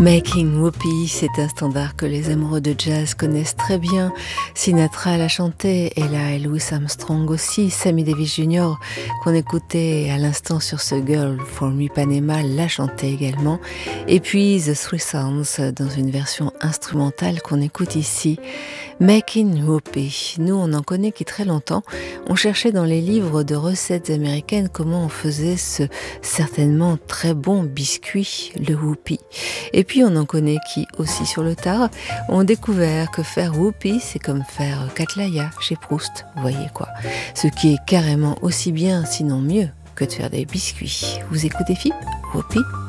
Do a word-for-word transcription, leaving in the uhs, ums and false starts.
Making Whoopie, c'est un standard que les amoureux de jazz connaissent très bien. Sinatra l'a chanté, Ella et Louis Armstrong aussi. Sammy Davis junior, qu'on écoutait à l'instant sur ce Girl from Ipanema, l'a chanté également. Et puis The Three Sounds, dans une version instrumentale qu'on écoute ici. Making Whoopie, nous on en connaît qui très longtemps. On cherchait dans les livres de recettes américaines comment on faisait ce certainement très bon biscuit, le Whoopie. Et puis on en connaît qui, aussi sur le tard, ont découvert que faire Whoopie, c'est comme faire Cattleya chez Proust, vous voyez quoi. Ce qui est carrément aussi bien, sinon mieux, que de faire des biscuits. Vous écoutez F I P Whoopie?